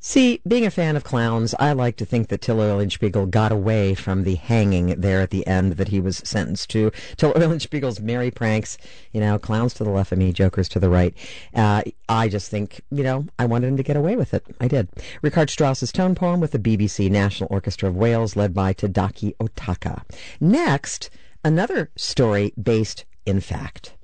See, being a fan of clowns, I like to think that Till Eulenspiegel got away from the hanging there at the end that he was sentenced to. Till Eulenspiegel's merry pranks, clowns to the left of me, jokers to the right. I just think, I wanted him to get away with it. I did. Richard Strauss's tone poem with the BBC National Orchestra of Wales, led by Tadaki Otaka. Next, another story based in fact.